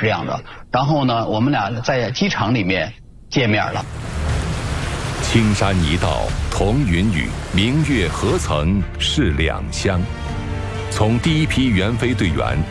是这样的。然后呢，我们俩在机场里面见面了。 青山一道同云雨，明月何曾是两乡。从第一批援非队员